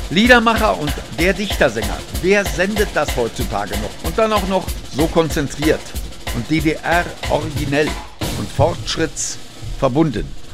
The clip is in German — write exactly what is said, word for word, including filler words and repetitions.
Liedermacher und der Dichtersänger. Wer sendet das heutzutage noch? Und dann auch noch so konzentriert und D D R originell und fortschrittsverbunden.